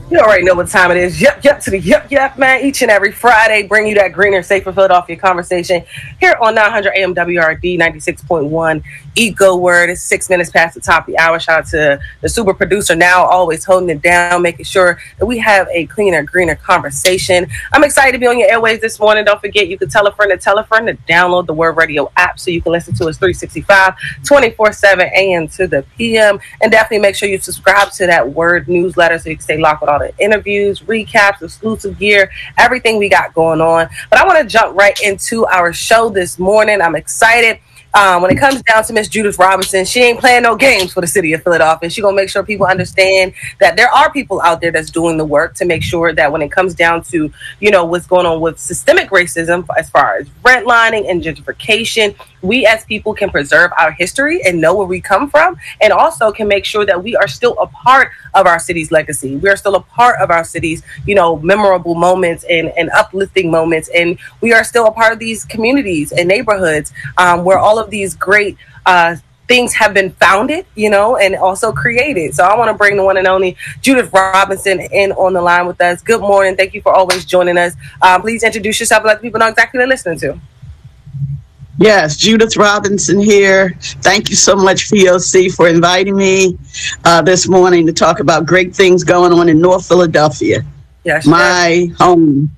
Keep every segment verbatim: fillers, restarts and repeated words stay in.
You already know what time it is. Yep, yep, to the yep, yep, man. Each and every Friday, bring you that greener, safer Philadelphia conversation here on nine hundred A M W R D ninety-six point one Eco Word. It's six minutes past the top of the hour. Shout out to the super producer now, always holding it down, making sure that we have a cleaner, greener conversation. I'm excited to be on your airways this morning. Don't forget, you can tell a friend to tell a friend to download the Word Radio app so you can listen to us three sixty-five, twenty-four seven A M to the P M. And definitely make sure you subscribe to that Word newsletter so you can stay locked with all the interviews, recaps, exclusive gear, everything we got going on. But I want to jump right into our show this morning. I'm excited. Um, when it comes down to Miss Judith Robinson, she ain't playing no games for the city of Philadelphia. She gonna make sure people understand that there are people out there that's doing the work to make sure that when it comes down to, you know, what's going on with systemic racism as far as redlining and gentrification, we as people can preserve our history and know where we come from, and also can make sure that we are still a part of our city's legacy. We are still a part of our city's, you know, memorable moments and, and uplifting moments. And we are still a part of these communities and neighborhoods um, where all of these great uh, things have been founded, you know, and also created. So I want to bring the one and only Judith Robinson in on the line with us. Good morning. Thank you for always joining us. Um, please introduce yourself and let people know exactly what they're listening to. Yes, Judith Robinson here. Thank you so much, P O C, for inviting me uh, this morning to talk about great things going on in North Philadelphia. Yes, my yes. home.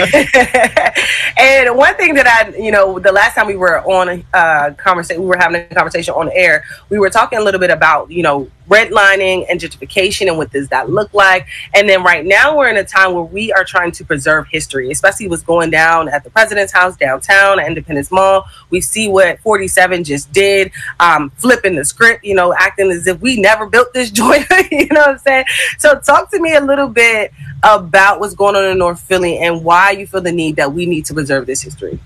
And one thing that I, you know, the last time we were on a uh, conversation, we were having a conversation on air, we were talking a little bit about, you know, redlining and gentrification and what does that look like. And then right now we're in a time where we are trying to preserve history, especially what's going down at the President's House downtown at Independence Mall. We see what forty-seven just did, um, flipping the script, you know, acting as if we never built this joint, you know what I'm saying? So talk to me a little bit about what's going on in North Philly and why you feel the need that we need to preserve this history.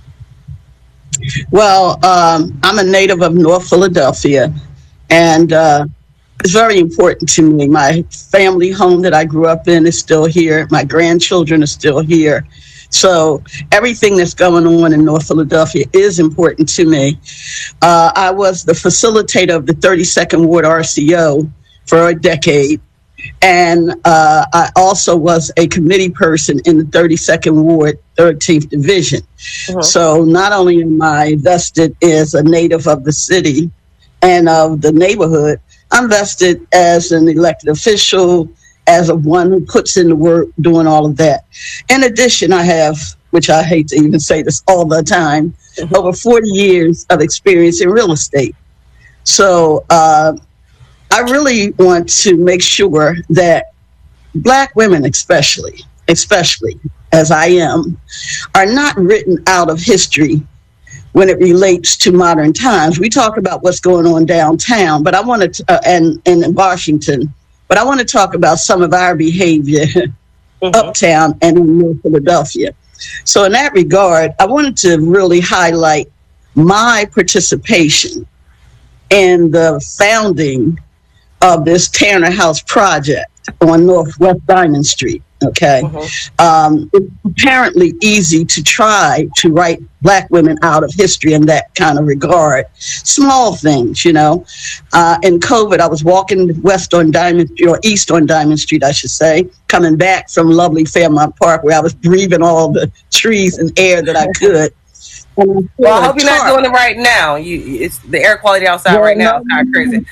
Well, um, I'm a native of North Philadelphia, and uh, it's very important to me. My family home that I grew up in is still here. My grandchildren are still here. So everything that's going on in North Philadelphia is important to me. Uh, I was the facilitator of the thirty-second Ward R C O for a decade. And uh, I also was a committee person in the thirty-second Ward, thirteenth Division. Uh-huh. So not only am I vested as a native of the city and of the neighborhood, I'm vested as an elected official, as a one who puts in the work, doing all of that. In addition, I have, which I hate to even say this all the time, uh-huh. over forty years of experience in real estate. So, uh, I really want to make sure that Black women, especially, especially as I am, are not written out of history when it relates to modern times. We talk about what's going on downtown, but I want to, uh, and, and in Washington, but I want to talk about some of our behavior mm-hmm. uptown and in North Philadelphia. So in that regard, I wanted to really highlight my participation in the founding of this Tanner House project on Northwest Diamond Street, okay? Uh-huh. Um, it's apparently easy to try to write Black women out of history in that kind of regard. Small things, you know. Uh, in COVID, I was walking west on Diamond, or east on Diamond Street, I should say, coming back from lovely Fairmount Park, where I was breathing all the trees and air that I could. Well, I hope you're not doing it right now. You, it's the air quality outside yeah, right now is kind of crazy.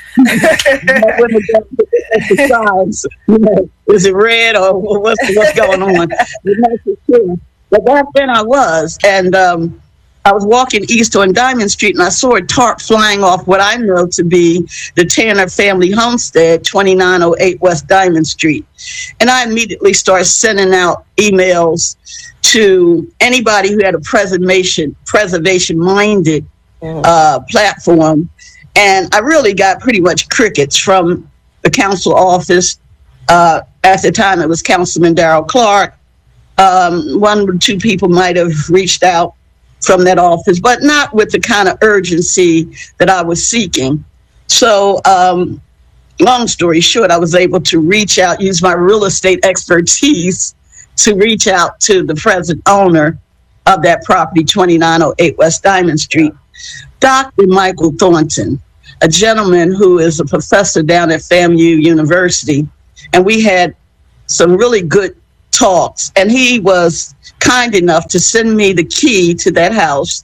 Is it red or what's what's going on? But back then I was, and um, I was walking east on Diamond Street, and I saw a tarp flying off what I know to be the Tanner family homestead, twenty-nine oh eight West Diamond Street. And I immediately started sending out emails to anybody who had a preservation preservation minded uh, platform. And I really got pretty much crickets from the council office. Uh, at the time, it was Councilman Darrell Clark. Um, one or two people might have reached out from that office, but not with the kind of urgency that I was seeking. So um, long story short, I was able to reach out, use my real estate expertise to reach out to the present owner of that property, twenty-nine oh eight West Diamond Street, Doctor Michael Thornton, a gentleman who is a professor down at FAMU University. And we had some really good talks. And he was kind enough to send me the key to that house.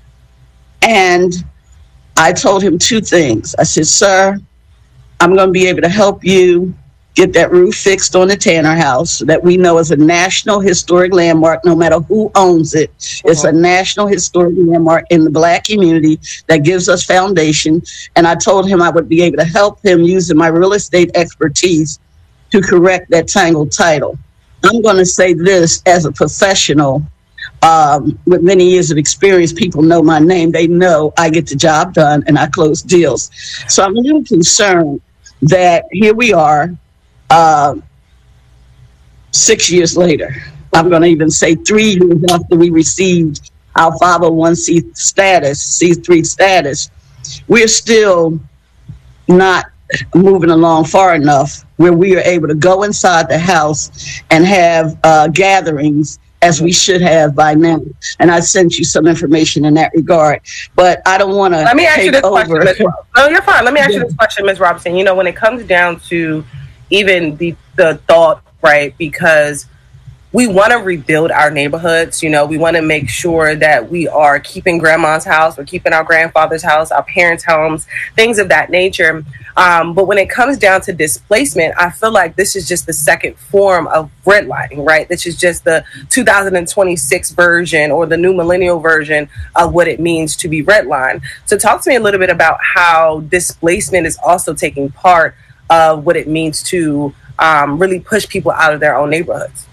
And I told him two things. I said, sir, I'm going to be able to help you get that roof fixed on the Tanner House that we know is a national historic landmark, no matter who owns it. Uh-huh. It's a national historic landmark in the Black community that gives us foundation. And I told him I would be able to help him using my real estate expertise to correct that tangled title. I'm going to say this as a professional um, with many years of experience. People know my name. They know I get the job done and I close deals. So I'm a little concerned that here we are, Uh, six years later, I'm going to even say three years after we received our five oh one c status, C three status, we're still not moving along far enough where we are able to go inside the house and have uh, gatherings as we should have by now. And I sent you some information in that regard, but I don't want to Let me ask take you this over. question, Miz Rob- No, you're fine. Let me ask you this question, Miz Robinson. You know, when it comes down to even the, the thought, right, because we want to rebuild our neighborhoods. You know, we want to make sure that we are keeping grandma's house, we're keeping our grandfather's house, our parents' homes, things of that nature. Um, but when it comes down to displacement, I feel like this is just the second form of redlining, right? This is just the two thousand twenty-six version or the new millennial version of what it means to be redlined. So talk to me a little bit about how displacement is also taking part of what it means to um, really push people out of their own neighborhoods.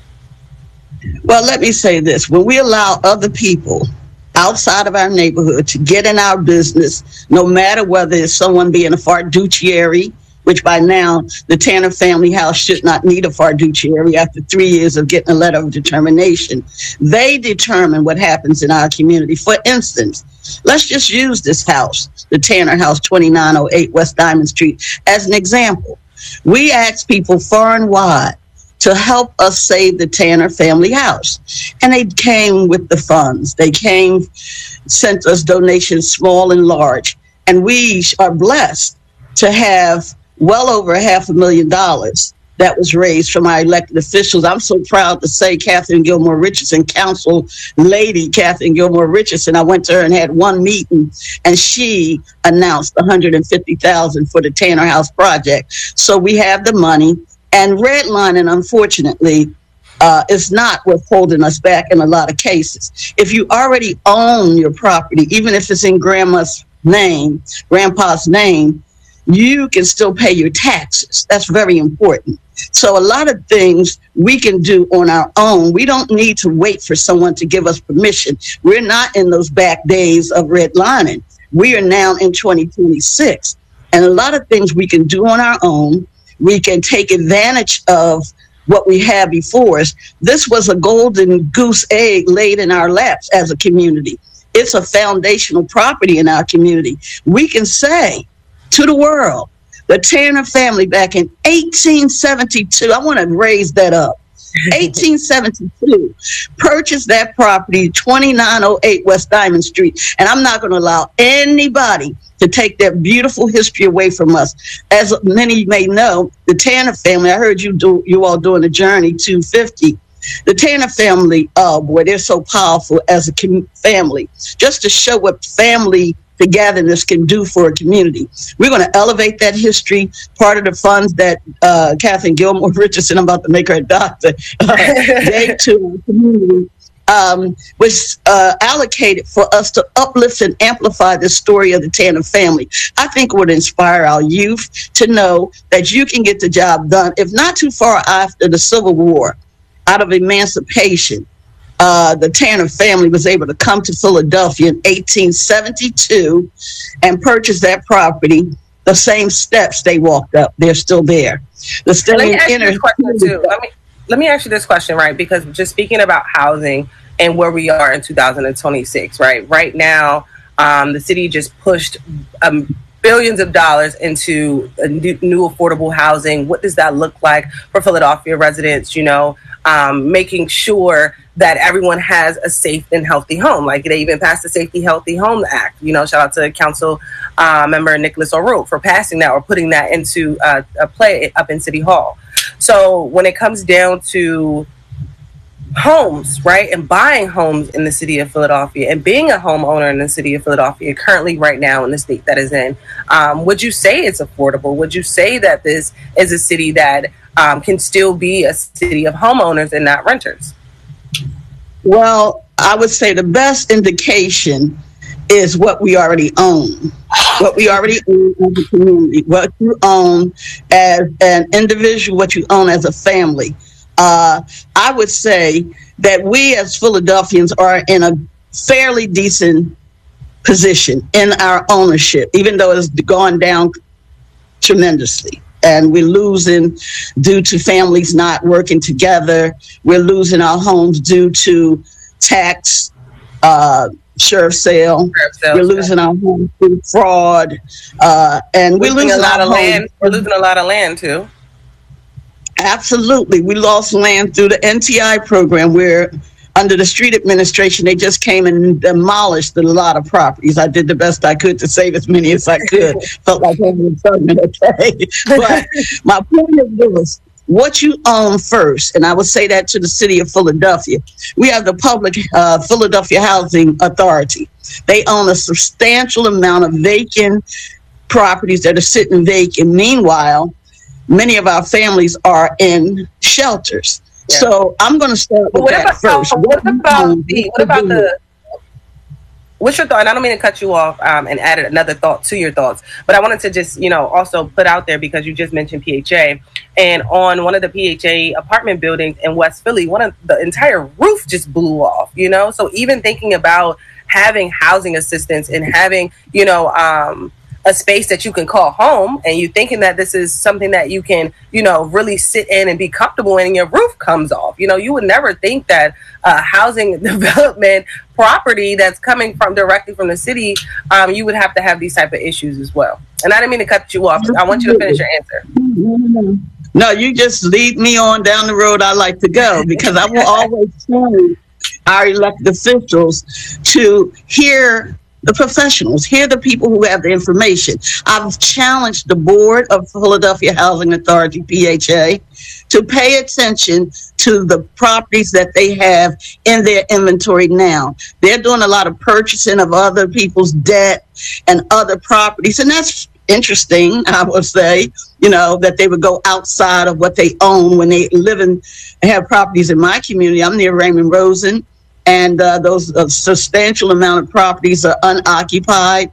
Well, let me say this. When we allow other people outside of our neighborhood to get in our business, no matter whether it's someone being a fiduciary, which by now the Tanner family house should not need a fiduciary after three years of getting a letter of determination. They determine what happens in our community. For instance, let's just use this house, the Tanner House, twenty-nine oh eight West Diamond Street, as an example. We asked people far and wide to help us save the Tanner family house. And they came with the funds. They came, sent us donations, small and large. And we are blessed to have well over half a million dollars that was raised from our elected officials. I'm so proud to say Catherine Gilmore Richardson, Council Lady Catherine Gilmore Richardson, I went to her and had one meeting, and she announced one hundred fifty thousand dollars for the Tanner House project. So we have the money. And redlining, unfortunately, uh, is not what's holding us back in a lot of cases. If you already own your property, even if it's in grandma's name, grandpa's name, you can still pay your taxes. That's very important. So a lot of things we can do on our own. We don't need to wait for someone to give us permission. We're not in those back days of redlining. We are now in twenty twenty-six. And a lot of things we can do on our own. We can take advantage of what we have before us. This was a golden goose egg laid in our laps as a community. It's a foundational property in our community. We can say to the world, the Tanner family back in eighteen seventy-two, I want to raise that up, eighteen seventy-two, purchased that property, twenty-nine oh eight West Diamond Street. And I'm not going to allow anybody to take that beautiful history away from us. As many may know, the Tanner family, I heard you do, you all doing the Journey two fifty. The Tanner family, oh boy, they're so powerful as a com- family. Just to show what family togetherness can do for a community. We're going to elevate that history. Part of the funds that uh, Catherine Gilmore Richardson, I'm about to make her a doctor, uh, gave to our community, um, was uh, allocated for us to uplift and amplify the story of the Tanner family. I think it would inspire our youth to know that you can get the job done, if not too far after the Civil War, out of emancipation. Uh, the Tanner family was able to come to Philadelphia in eighteen seventy-two and purchase that property. The same steps they walked up, they're still there. The let me ask you this question too. Let me let me ask you this question, right? Because just speaking about housing and where we are in two thousand twenty-six, right? Right now, um, the city just pushed um, billions of dollars into a new, new affordable housing. What does that look like for Philadelphia residents? You know, um, making sure that everyone has a safe and healthy home. Like they even passed the Safety Healthy Home Act. You know, shout out to Council uh, member Nicholas O'Rourke for passing that or putting that into uh, a play up in City Hall. So when it comes down to homes, right, and buying homes in the city of Philadelphia and being a homeowner in the city of Philadelphia currently right now in the state that is in, um, would you say it's affordable? Would you say that this is a city that um, can still be a city of homeowners and not renters? Well, I would say the best indication is what we already own, what we already own as a community, what you own as an individual, what you own as a family. Uh, I would say that we as Philadelphians are in a fairly decent position in our ownership, even though it's gone down tremendously. And we're losing due to families not working together. We're losing our homes due to tax, uh, sheriff sale. Sheriff sale we're losing our homes through fraud. Uh, and we're, we're losing a lot of land. We're losing a lot of land, too. Absolutely. We lost land through the N T I program where under the street administration, they just came and demolished a lot of properties. I did the best I could to save as many as I could. Felt like having a okay. But my point is this, what you own first, and I would say that to the city of Philadelphia. We have the public uh, Philadelphia Housing Authority. They own a substantial amount of vacant properties that are sitting vacant. Meanwhile, many of our families are in shelters. Yeah. So I'm going to start with what that about, first. What, what about the, what about the, what's your thought? And I don't mean to cut you off um, and add another thought to your thoughts, but I wanted to just, you know, also put out there because you just mentioned P H A, and on one of the P H A apartment buildings in West Philly, one of the entire roof just blew off, you know? So even thinking about having housing assistance and having, you know, um, a space that you can call home, and you thinking that this is something that you can, you know, really sit in and be comfortable in, and your roof comes off. You know, you would never think that uh, housing development property that's coming from directly from the city, um, you would have to have these type of issues as well. And I didn't mean to cut you off. I want you to finish your answer. No, you just lead me on down the road I like to go, because I will always tell our elected officials to hear the professionals, hear the people who have the information. I've challenged the board of Philadelphia Housing Authority, P H A, to pay attention to the properties that they have in their inventory now. They're doing a lot of purchasing of other people's debt and other properties, and that's interesting, I would say, you know, that they would go outside of what they own when they live and have properties in my community. I'm near Raymond Rosen. And uh, those uh, substantial amount of properties are unoccupied.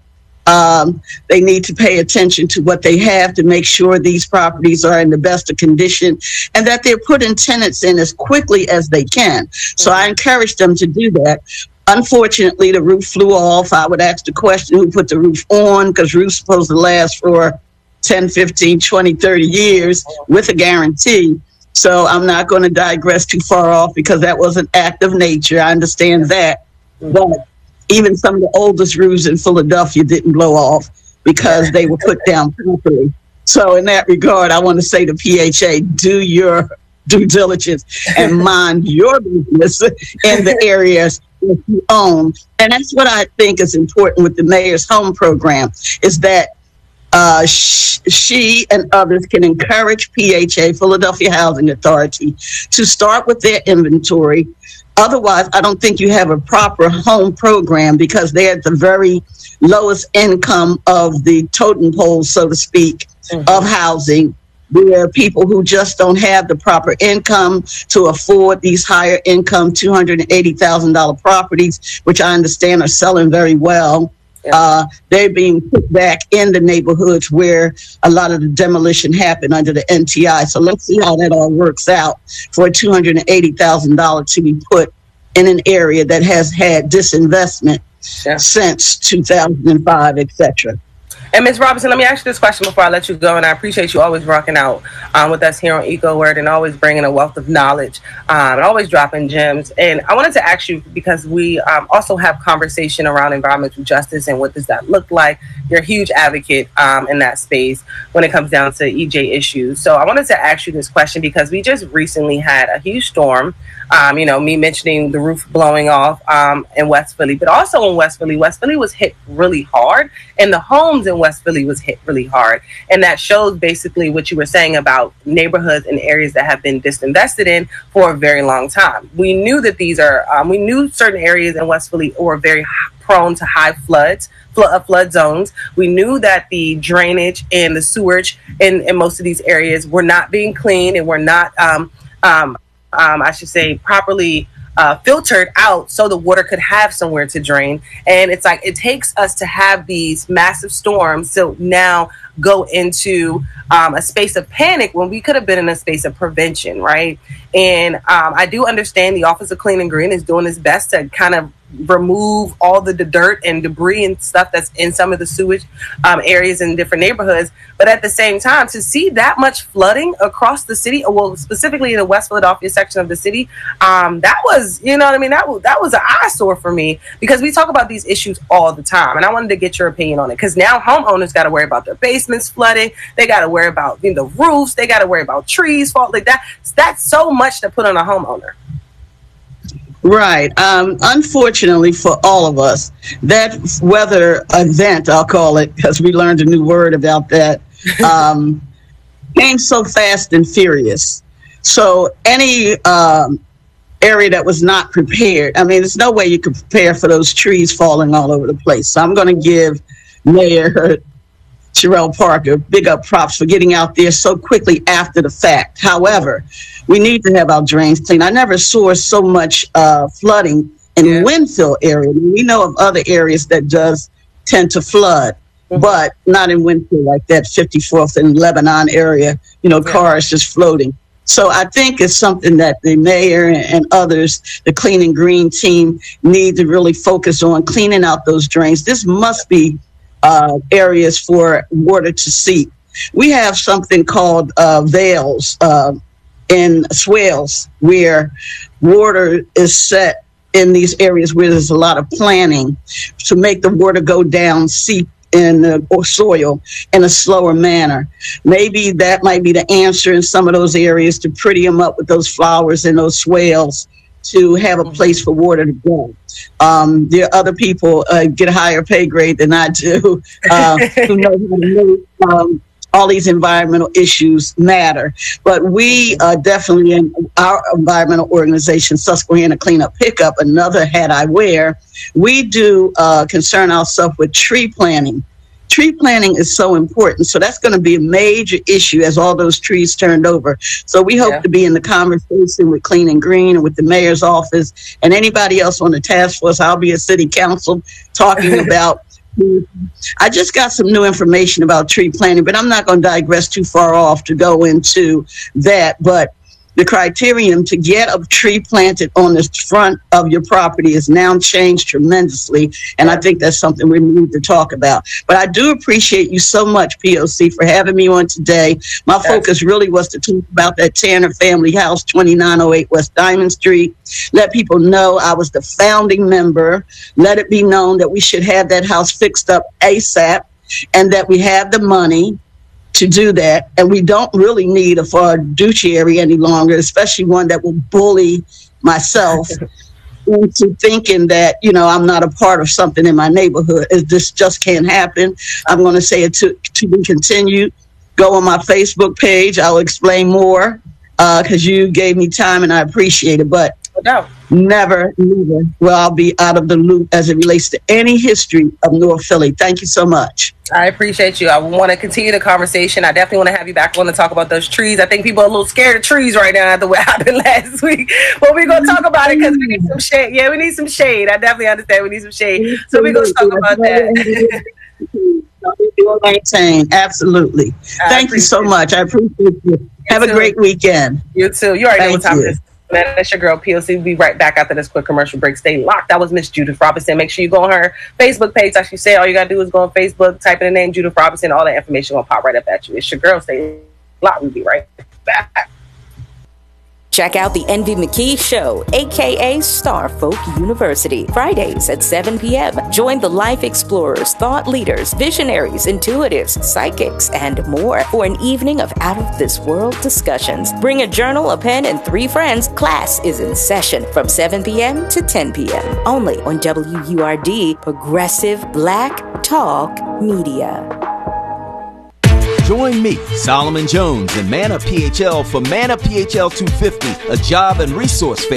Um, they need to pay attention to what they have to make sure these properties are in the best of condition and that they're putting tenants in as quickly as they can. So I encourage them to do that. Unfortunately, the roof flew off. I would ask the question, who put the roof on? Because roof's supposed to last for ten, fifteen, twenty, thirty years with a guarantee. So I'm not going to digress too far off because that was an act of nature. I understand that. But even some of the oldest roofs in Philadelphia didn't blow off because they were put down properly. So in that regard, I want to say to P H A, do your due diligence and mind your business in the areas that you own. And that's what I think is important with the Mayor's Home Program, is that Uh, sh- she and others can encourage P H A, Philadelphia Housing Authority, to start with their inventory. Otherwise, I don't think you have a proper home program because they're at the very lowest income of the totem pole, so to speak, mm-hmm. of housing. There are people who just don't have the proper income to afford these higher income two hundred eighty thousand dollars properties, which I understand are selling very well. Uh, they're being put back in the neighborhoods where a lot of the demolition happened under the N T I. So let's see how that all works out for two hundred eighty thousand dollars to be put in an area that has had disinvestment yeah. since two thousand five, et cetera. And Miz Robinson, let me ask you this question before I let you go. And I appreciate you always rocking out um, with us here on Eco Word and always bringing a wealth of knowledge um, and always dropping gems. And I wanted to ask you, because we um, also have conversation around environmental justice and what does that look like. You're a huge advocate um, in that space when it comes down to E J issues. So I wanted to ask you this question because we just recently had a huge storm. Um, you know, me mentioning the roof blowing off um, in West Philly, but also in West Philly. West Philly was hit really hard, and the homes in in West Philly was hit really hard. And that shows basically what you were saying about neighborhoods and areas that have been disinvested in for a very long time. We knew that these are, um, we knew certain areas in West Philly were very prone to high floods, flood, flood zones. We knew that the drainage and the sewage in, in most of these areas were not being cleaned and were not, um, um, um, I should say, properly Uh, filtered out so the water could have somewhere to drain. And it's like it takes us to have these massive storms to now go into um, a space of panic when we could have been in a space of prevention, right? And um, I do understand the Office of Clean and Green is doing its best to kind of remove all the, the dirt and debris and stuff that's in some of the sewage um, areas in different neighborhoods. But at the same time, to see that much flooding across the city, well, specifically in the West Philadelphia section of the city, um, that was, you know what I mean? That was, that was an eyesore for me, because we talk about these issues all the time. And I wanted to get your opinion on it, because now homeowners got to worry about their basements flooding. They got to worry about, you know, the roofs. They got to worry about trees fall like that. That's so much to put on a homeowner. Right. Um, unfortunately for all of us, that weather event, I'll call it, because we learned a new word about that, um, came so fast and furious. So any um, area that was not prepared, I mean, there's no way you could prepare for those trees falling all over the place. So I'm going to give Mayor Cherelle Parker big up props for getting out there so quickly after the fact. However, we need to have our drains clean. I never saw so much uh, flooding in yeah. Winfield area. We know of other areas that does tend to flood, mm-hmm. but not in Winfield like that fifty-fourth and Lebanon area, you know, yeah. cars just floating. So I think it's something that the mayor and others, the Clean and Green team, need to really focus on cleaning out those drains. This must be uh, areas for water to seep. We have something called uh, veils uh, in swales where water is set in these areas where there's a lot of planning to make the water go down, seep in the soil in a slower manner. Maybe that might be the answer in some of those areas, to pretty them up with those flowers and those swales to have a place for water to go. Um, there are other people uh, get a higher pay grade than I do, uh, who know how to make um, all these environmental issues matter. But we uh, definitely, in our environmental organization, Susquehanna Cleanup Pickup, another hat I wear, we do uh, concern ourselves with tree planting. Tree planting is so important. So that's going to be a major issue as all those trees turned over. So we hope yeah. to be in the conversation with Clean and Green and with the mayor's office and anybody else on the task force. I'll be at city council talking about. I just got some new information about tree planting, but I'm not going to digress too far off to go into that. But the criterion to get a tree planted on the front of your property is now changed tremendously, and I think that's something we need to talk about. But I do appreciate you so much, P O C, for having me on today. My yes. focus really was to talk about that Tanner family house, twenty-nine oh eight West Diamond Street. Let people know I was the founding member. Let it be known that we should have that house fixed up ASAP, and that we have the money to do that, and we don't really need a fiduciary any longer, especially one that will bully myself into thinking that, you know, I'm not a part of something in my neighborhood. It, this just can't happen. I'm going to say it to, to be continued. Go on my Facebook page. I'll explain more because uh, you gave me time and I appreciate it. But no. never, never will I be out of the loop as it relates to any history of North Philly. Thank you so much. I appreciate you. I want to continue the conversation. I definitely want to have you back on to talk about those trees. I think people are a little scared of trees right now after what happened last week. But we're going to talk about it because we need some shade. Yeah, we need some shade. I definitely understand we need some shade. So we're going to talk about that. Maintain. Absolutely. I Thank you so much. I appreciate you. you have too. a great weekend. You too. You already Thank know what time you. it is. That's your girl, P O C. We'll be right back after this quick commercial break. Stay locked. That was Miss Judith Robinson. Make sure you go on her Facebook page. Like she said, all you got to do is go on Facebook, type in the name Judith Robinson. All that information will pop right up at you. It's your girl. Stay locked. We'll be right back. Check out the Envy McKee Show, a k a. Starfolk University, Fridays at seven p.m. Join the life explorers, thought leaders, visionaries, intuitives, psychics, and more for an evening of out-of-this-world discussions. Bring a journal, a pen, and three friends. Class is in session from seven p.m. to ten p.m. Only on W U R D, Progressive Black Talk Media. Join me, Solomon Jones, and Man Up P H L for Man Up P H L two fifty, a job and resource fair